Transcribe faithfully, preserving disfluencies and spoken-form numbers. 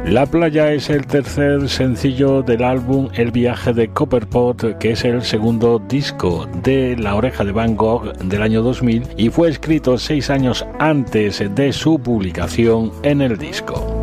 La playa es el tercer sencillo del álbum El viaje de Copperpot, que es el segundo disco de La oreja de Van Gogh del año dos mil y fue escrito seis años antes de su publicación en el disco.